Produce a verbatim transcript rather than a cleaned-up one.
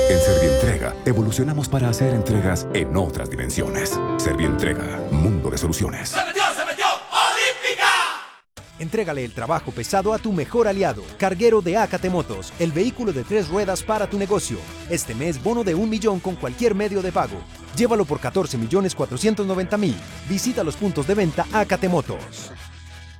En Servientrega, evolucionamos para hacer entregas en otras dimensiones. Servientrega, mundo de soluciones. ¡Se metió, se metió! ¡Olímpica! Entrégale el trabajo pesado a tu mejor aliado, Carguero de Ácate Motos, el vehículo de tres ruedas para tu negocio. Este mes, bono de un millón con cualquier medio de pago. Llévalo por catorce millones cuatrocientos noventa mil. Visita los puntos de venta Ácate Motos.